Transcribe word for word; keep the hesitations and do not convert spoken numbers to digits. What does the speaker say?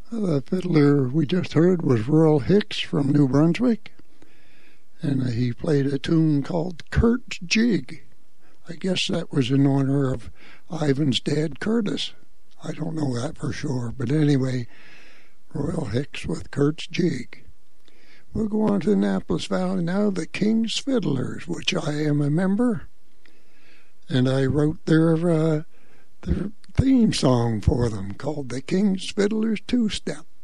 The fiddler we just heard was Royal Hicks from New Brunswick, and he played a tune called Kurt's Jig. I guess that was in honor of Ivan's dad, Curtis. I don't know that for sure, but anyway, Royal Hicks with Kurt's Jig. We'll go on to the Annapolis Valley now, the King's Fiddlers, which I am a member, and I wrote their, uh, their theme song for them called the King's Fiddlers Two-Step.